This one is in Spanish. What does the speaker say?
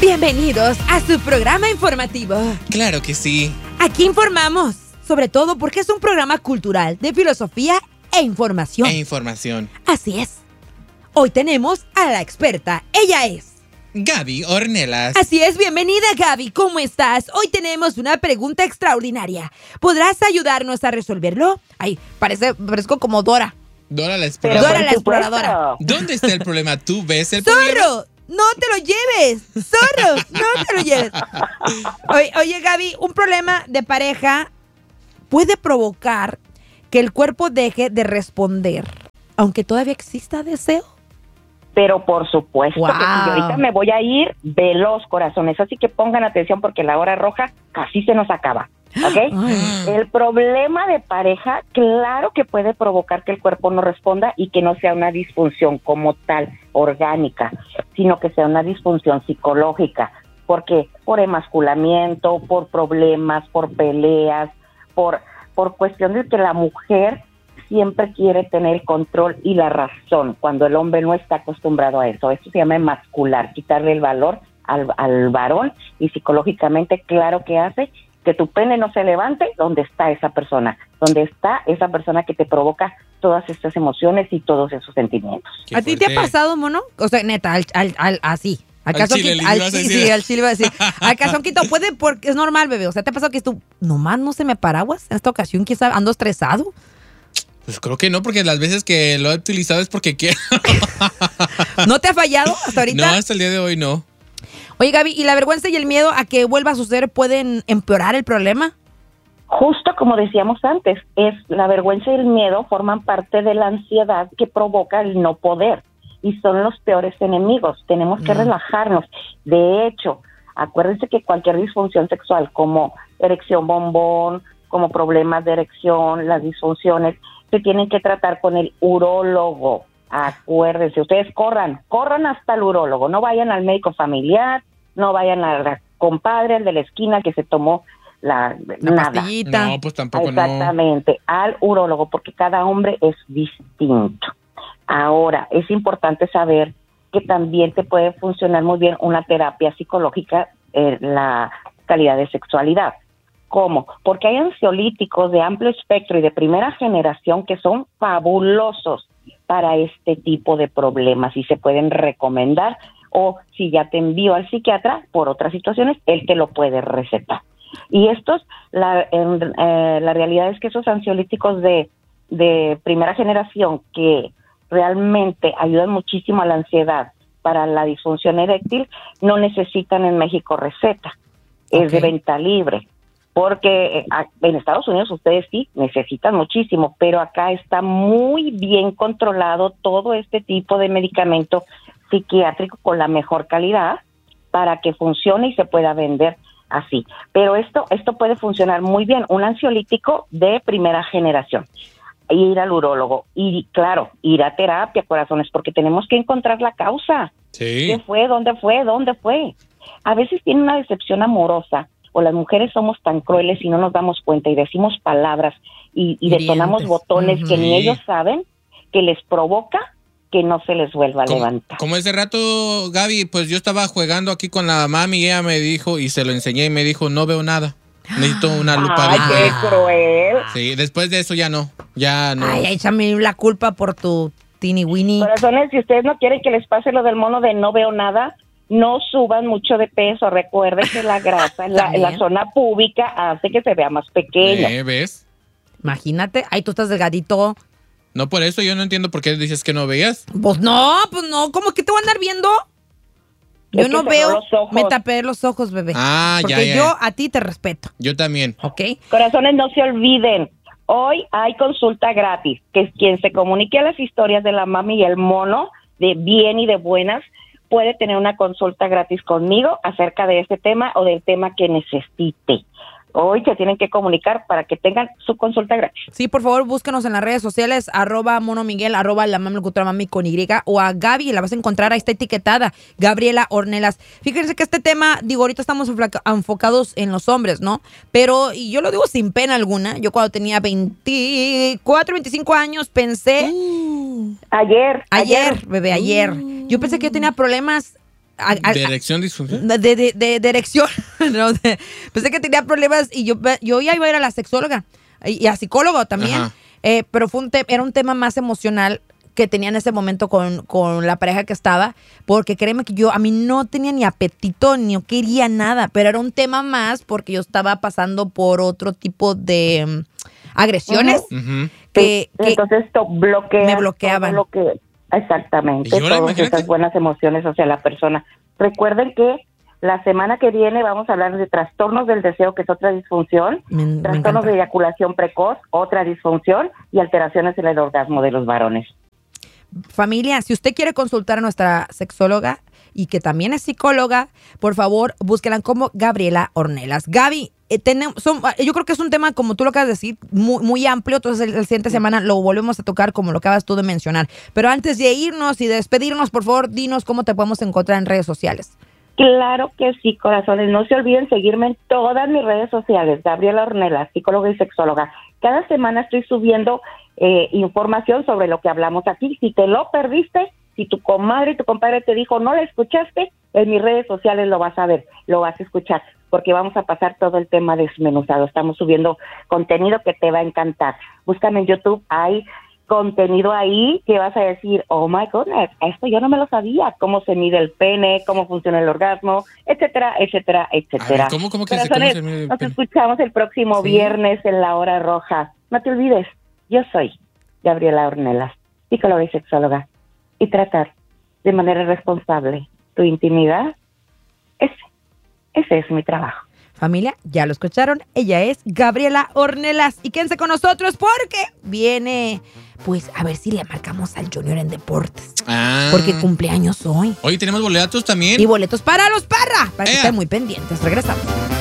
Bienvenidos a su programa informativo. Claro que sí. Aquí informamos, sobre todo porque es un programa cultural de filosofía e información. Así es. Hoy tenemos a la experta. Ella es Gaby Ornelas. Así es, bienvenida Gaby. ¿Cómo estás? Hoy tenemos una pregunta extraordinaria. ¿Podrás ayudarnos a resolverlo? Ay, parezco como Dora. Dora la exploradora. Dora la exploradora. ¿Dónde está el problema? ¿Tú ves el problema? ¡Zorro! ¡No te lo lleves! ¡Zorro! ¡No te lo lleves! Oye, Gaby, un problema de pareja puede provocar que el cuerpo deje de responder, aunque todavía exista deseo. Pero por supuesto que sí. Yo ahorita me voy a ir veloz, corazones. Así que pongan atención porque la hora roja casi se nos acaba. ¿Ok? El problema de pareja, claro que puede provocar que el cuerpo no responda y que no sea una disfunción como tal, orgánica, sino que sea una disfunción psicológica. ¿Por qué? Por emasculamiento, por problemas, por peleas, por cuestión de que la mujer siempre quiere tener el control y la razón, cuando el hombre no está acostumbrado a eso. Eso se llama emascular, quitarle el valor al varón, y psicológicamente, claro que hace que tu pene no se levante. ¿Dónde está esa persona? ¿Dónde está esa persona que te provoca todas estas emociones y todos esos sentimientos? ¿A ti te ha pasado, mono? O sea, neta, así. ¿Acaso al chile va a decir. ¿Acaso Quito puede? Porque es normal, bebé. O sea, ¿te ha pasado que tú nomás no se me paraguas? En esta ocasión, quizá ando estresado. Pues creo que no, porque las veces que lo he utilizado es porque quiero. ¿No te ha fallado hasta ahorita? No, hasta el día de hoy no. Oye, Gaby, ¿y la vergüenza y el miedo a que vuelva a suceder pueden empeorar el problema? Justo como decíamos antes, la vergüenza y el miedo forman parte de la ansiedad que provoca el no poder, y son los peores enemigos. Tenemos que relajarnos. De hecho, acuérdense que cualquier disfunción sexual, como erección bombón, como problemas de erección, las disfunciones, se tienen que tratar con el urólogo. Acuérdense, ustedes corran hasta el urólogo, no vayan al médico familiar, no vayan al compadre, al de la esquina que se tomó la pastillita. No, pues tampoco. Exactamente, al urólogo, porque cada hombre es distinto. Ahora, es importante saber que también te puede funcionar muy bien una terapia psicológica en la calidad de sexualidad. ¿Cómo? Porque hay ansiolíticos de amplio espectro y de primera generación que son fabulosos para este tipo de problemas y se pueden recomendar, o si ya te envío al psiquiatra por otras situaciones, él te lo puede recetar. Y estos, la realidad es que esos ansiolíticos de primera generación que realmente ayudan muchísimo a la ansiedad para la disfunción eréctil, no necesitan en México receta, es de venta libre. Porque en Estados Unidos ustedes sí necesitan muchísimo, pero acá está muy bien controlado todo este tipo de medicamento psiquiátrico con la mejor calidad para que funcione y se pueda vender así. Pero esto puede funcionar muy bien, un ansiolítico de primera generación. Ir al urólogo y, claro, ir a terapia, corazones, porque tenemos que encontrar la causa. Sí. ¿Qué fue? ¿Dónde fue? ¿Dónde fue? A veces tiene una decepción amorosa, o las mujeres somos tan crueles y no nos damos cuenta y decimos palabras y detonamos botones que ni ellos saben, que les provoca que no se les vuelva a levantar. Como ese rato, Gaby, pues yo estaba jugando aquí con la mami y ella me dijo, y se lo enseñé y me dijo, no veo nada. Necesito una lupa. ¡Ay, qué cruel! Sí, después de eso ya no. Ay, échame la culpa por tu teeny weeny. Corazones, si ustedes no quieren que les pase lo del mono de no veo nada, no suban mucho de peso. Recuerden que la grasa en la zona púbica hace que se vea más pequeño. ¿Ves? Imagínate, ay, tú estás delgadito. No, por eso yo no entiendo por qué dices que no veías. Pues no, ¿cómo que te voy a andar viendo? Yo no veo, me tapé los ojos, bebé. Porque yo a ti te respeto. Yo también. ¿Ok? Corazones, no se olviden, hoy hay consulta gratis, que es quien se comunique a las historias de la mami y el mono, de bien y de buenas, puede tener una consulta gratis conmigo acerca de este tema o del tema que necesite. Hoy se tienen que comunicar para que tengan su consulta gratis. Sí, por favor, búsquenos en las redes sociales, @monomiguel, @lamamilocutora_mami con Y, o a Gaby, la vas a encontrar, ahí está etiquetada, Gabriela Ornelas. Fíjense que este tema, ahorita estamos enfocados en los hombres, ¿no? Pero, y yo lo digo sin pena alguna, yo cuando tenía 24, 25 años pensé... Ayer. Bebé, ayer. Yo pensé que yo tenía problemas ¿De erección disfunción? De erección. No, pensé que tenía problemas y yo ya iba a ir a la sexóloga y a psicólogo también. Pero era un tema más emocional que tenía en ese momento con la pareja que estaba, porque créeme que a mí no tenía ni apetito, ni quería nada, pero era un tema más porque yo estaba pasando por otro tipo de agresiones que entonces esto me bloqueaban. Exactamente, ¿Y ahora, todas esas buenas emociones hacia la persona. Recuerden que la semana que viene vamos a hablar de trastornos del deseo, que es otra disfunción, trastornos de eyaculación precoz, otra disfunción, y alteraciones en el orgasmo de los varones. Familia, si usted quiere consultar a nuestra sexóloga y que también es psicóloga, por favor, búsquela como Gabriela Ornelas. Gaby, yo creo que es un tema, como tú lo acabas de decir, muy, muy amplio. Entonces, la siguiente semana lo volvemos a tocar como lo acabas tú de mencionar. Pero antes de irnos y de despedirnos, por favor, dinos cómo te podemos encontrar en redes sociales. Claro que sí, corazones. No se olviden seguirme en todas mis redes sociales. Gabriela Ornelas, psicóloga y sexóloga. Cada semana estoy subiendo información sobre lo que hablamos aquí. Si te lo perdiste, si tu comadre y tu compadre te dijo no la escuchaste, en mis redes sociales lo vas a ver, lo vas a escuchar, porque vamos a pasar todo el tema desmenuzado. Estamos subiendo contenido que te va a encantar. Búscame en YouTube, hay contenido ahí que vas a decir, oh my goodness, esto yo no me lo sabía, cómo se mide el pene, cómo funciona el orgasmo, etcétera, etcétera, etcétera. Ver, ¿cómo que cómo se mide el pene? Nos escuchamos el próximo viernes en la hora roja. No te olvides, yo soy Gabriela Ornelas, psicóloga y sexóloga, y tratar de manera responsable tu intimidad, ese es mi trabajo. Familia, ya lo escucharon, ella es Gabriela Ornelas. Y quédense con nosotros porque viene, pues, a ver si le marcamos al Junior en deportes. Porque cumpleaños hoy. Hoy tenemos boletos también. Y boletos para los Parra, para que estén muy pendientes. Regresamos.